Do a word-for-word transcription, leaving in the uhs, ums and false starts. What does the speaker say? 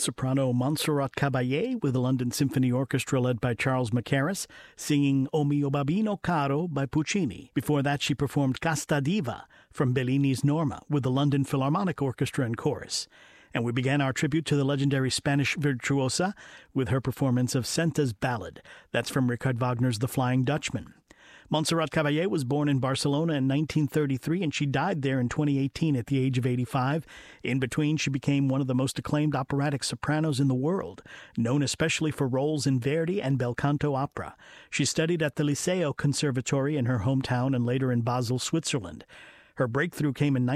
Soprano Montserrat Caballé with the London Symphony Orchestra led by Charles Mackerras, singing O mio babbino caro by Puccini. Before that, she performed Casta Diva from Bellini's Norma with the London Philharmonic Orchestra and Chorus. And we began our tribute to the legendary Spanish virtuosa with her performance of Senta's Ballad. That's from Richard Wagner's The Flying Dutchman. Montserrat Caballé was born in Barcelona in nineteen thirty-three, and she died there in twenty eighteen at the age of eighty-five. In between, she became one of the most acclaimed operatic sopranos in the world, known especially for roles in Verdi and bel canto opera. She studied at the Liceo Conservatory in her hometown and later in Basel, Switzerland. Her breakthrough came in